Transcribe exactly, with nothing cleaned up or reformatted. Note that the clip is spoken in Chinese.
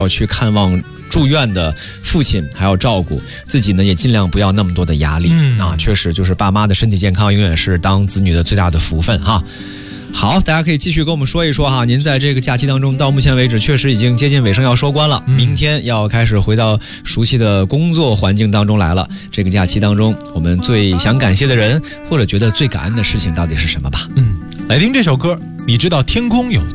要去看望住院的父亲，还要照顾自己呢，也尽量不要那么多的压力、嗯、啊。确实，就是爸妈的身体健康永远是当子女的最大的福分哈。好，大家可以继续跟我们说一说哈，您在这个假期当中，到目前为止确实已经接近尾声要收官了，嗯、明天要开始回到熟悉的工作环境当中来了。这个假期当中，我们最想感谢的人，或者觉得最感恩的事情到底是什么吧？ 嗯，来听这首歌，你知道天空有